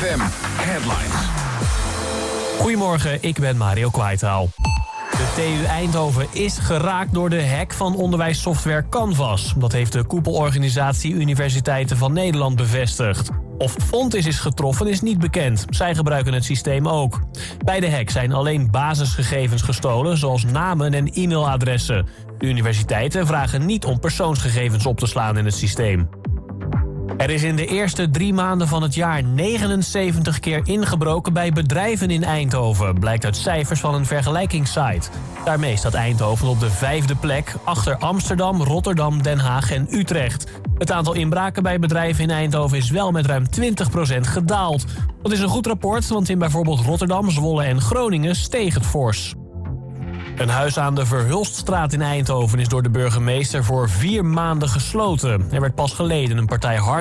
FM Headlines. Goedemorgen, ik ben Mario Kwaitaal. De TU Eindhoven is geraakt door de hack van onderwijssoftware Canvas. Dat heeft de koepelorganisatie Universiteiten van Nederland bevestigd. Of Fontis is getroffen is niet bekend. Zij gebruiken het systeem ook. Bij de hack zijn alleen basisgegevens gestolen, zoals namen en e-mailadressen. De universiteiten vragen niet om persoonsgegevens op te slaan in het systeem. Er is in de eerste 3 maanden van het jaar 79 keer ingebroken bij bedrijven in Eindhoven, blijkt uit cijfers van een vergelijkingssite. Daarmee staat Eindhoven op de 5e plek, achter Amsterdam, Rotterdam, Den Haag en Utrecht. Het aantal inbraken bij bedrijven in Eindhoven is wel met ruim 20% gedaald. Dat is een goed rapport, want in bijvoorbeeld Rotterdam, Zwolle en Groningen steeg het fors. Een huis aan de Verhulststraat in Eindhoven is door de burgemeester voor 4 maanden gesloten. Er werd pas geleden een partij